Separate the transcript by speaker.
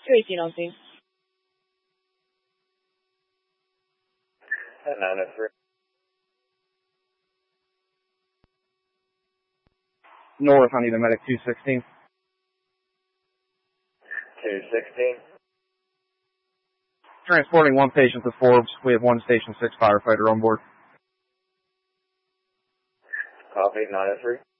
Speaker 1: 218 on scene.
Speaker 2: 903.
Speaker 3: North, I need a medic 216.
Speaker 2: 216.
Speaker 3: Transporting one patient to Forbes. We have one Station 6 firefighter on board.
Speaker 2: Copy, 903.